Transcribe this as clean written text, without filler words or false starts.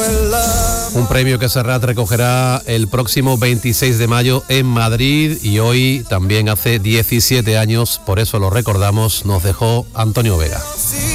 Un premio que Serrat recogerá el próximo 26 de mayo en Madrid, y hoy también hace 17 años, por eso lo recordamos, nos dejó Antonio Vega.